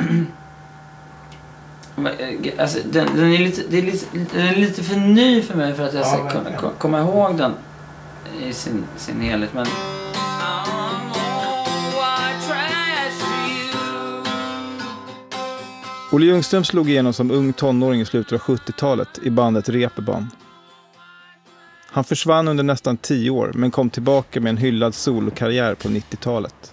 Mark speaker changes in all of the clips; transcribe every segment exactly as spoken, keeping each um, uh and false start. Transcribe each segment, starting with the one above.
Speaker 1: Alltså, den, den, är lite, det är lite, den är lite för ny för mig för att jag ska ja, kunna kom, komma ihåg den i sin, sin helhet. Men...
Speaker 2: Olle Ljungström slog igenom som ung tonåring i slutet av sjuttiotalet i bandet Reeperbahn. Han försvann under nästan tio år men kom tillbaka med en hyllad solokarriär på nittiotalet.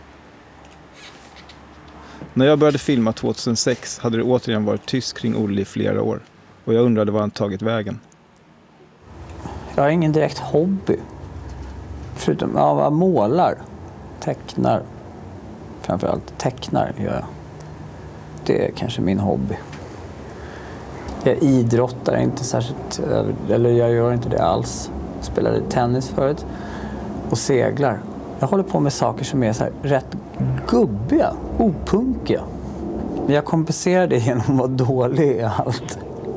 Speaker 2: När jag började filma tjugohundrasex hade det återigen varit tyst kring Olle i flera år. Och jag undrade vad han tagit vägen.
Speaker 3: Jag har ingen direkt hobby. Förutom att jag målar, tecknar. Framförallt tecknar gör jag. Det är kanske min hobby. Jag idrottar inte särskilt, eller jag gör inte det alls. Jag spelade tennis förut och seglar. Jag håller på med saker som är så här rätt gubbiga, opunkiga. Men jag kompenserar det genom att vara dålig i allt.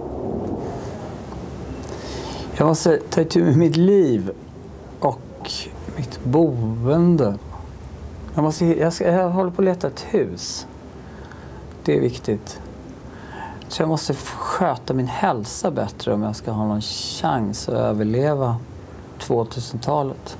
Speaker 3: Jag måste ta itu med mitt liv och mitt boende. Jag, måste, jag, ska, jag håller på att leta ett hus. Det är viktigt. Så jag måste sköta min hälsa bättre om jag ska ha någon chans att överleva tvåtusentalet.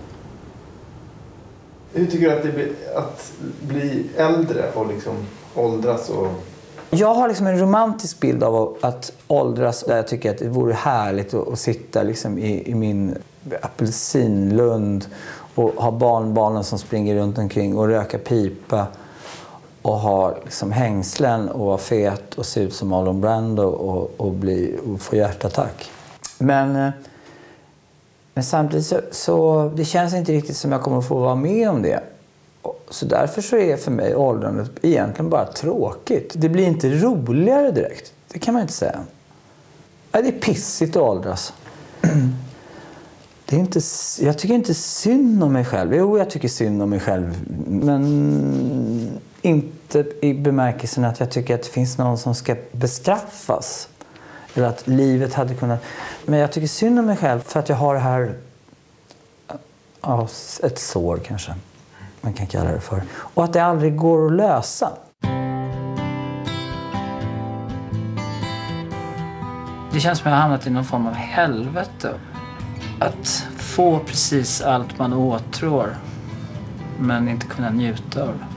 Speaker 2: Hur tycker du att det blir att bli äldre och liksom åldras? Och...
Speaker 3: Jag har liksom en romantisk bild av att åldras där jag tycker att det vore härligt att, att sitta liksom i, i min apelsinlund och ha barnbarnen som springer runt omkring och röka pipa och ha liksom hängslen och vara fet och se ut som Marlon Brando och, och, bli, och få hjärtattack. Men, men samtidigt så, så det känns inte riktigt som jag kommer att få vara med om det. Så därför så är för mig åldrandet egentligen bara tråkigt. Det blir inte roligare direkt. Det kan man inte säga. Ja, det är pissigt att åldras. Det är inte, jag tycker inte synd om mig själv. Jo, jag tycker synd om mig själv. Men inte i bemärkelsen att jag tycker att det finns någon som ska bestraffas. Eller att livet hade kunnat... Men jag tycker synd om mig själv för att jag har det här... Ja, ett sår kanske. Man kan kalla det för. Och att det aldrig går att lösa. Det känns som att jag har hamnat i någon form av helvete. Att få precis allt man åtrår men inte kunna njuta av det.